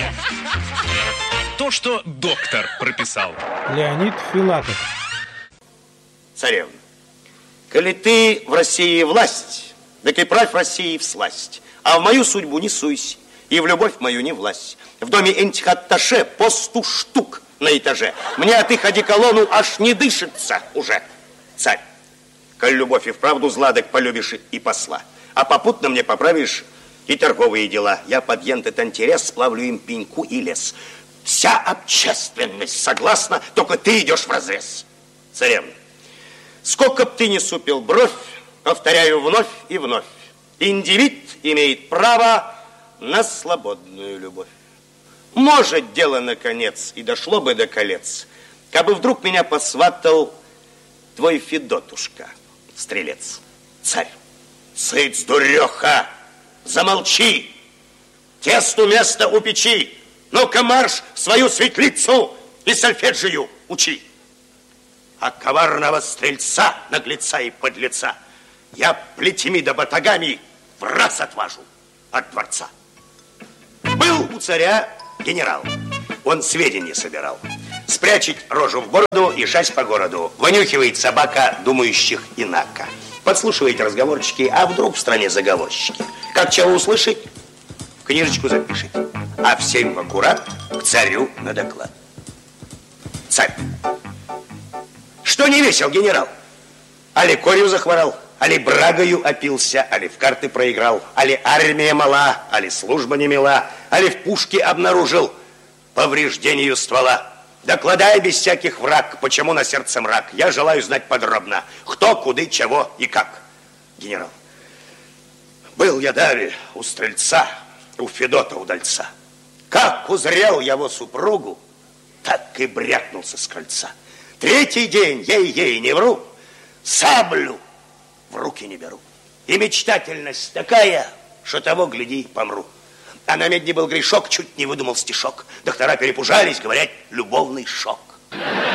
То, что доктор прописал. Леонид Филатов. Царевна, коли ты в России власть, так и правь России всласть, а в мою судьбу не суйся, и в любовь мою не власть. В доме этих атташе по 100 штук на этаже. Мне от их одеколону аж не дышится уже. Царь, коль любовь и вправду зла, так полюбишь и посла. А попутно мне поправишь и торговые дела. Я под этот интерес сплавлю им пеньку и лес. Вся общественность согласна, только ты идешь вразрез. Царевна, сколько б ты ни супил бровь, повторяю вновь и вновь, индивид имеет право на свободную любовь. Может, дело наконец и дошло бы до колец, кабы вдруг меня посватал твой Федотушка, стрелец. Царь, цыц, дуреха, замолчи, тесту место у печи. Ну-ка марш в свою светлицу и сольфеджию учи. А коварного стрельца, наглеца и подлеца я плетьми да батагами в раз отважу от дворца. Был у царя генерал, он сведения собирал. Спрячет рожу в бороду и шась по городу. Вынюхивает собака думающих инако. Подслушивает разговорчики, а вдруг в стране заговорщики. Как чего услышит, книжечку запишет. А всем аккурат к царю на доклад. Царь, что не весел, генерал? Али корью захворал, али брагою опился, али в карты проиграл, али армия мала, али служба не мила, али в пушке обнаружил повреждению ствола. Докладай без всяких враг, почему на сердце мрак. Я желаю знать подробно, кто, куды, чего и как. Генерал, был я даве у стрельца, у Федота удальца. Как узрел его супругу, так и брякнулся с крыльца. Третий день, ей-ей, не вру, саблю в руки не беру. И мечтательность такая, что того, гляди, помру. А на медне был грешок, чуть не выдумал стишок. Доктора перепужались, говорят, любовный шок.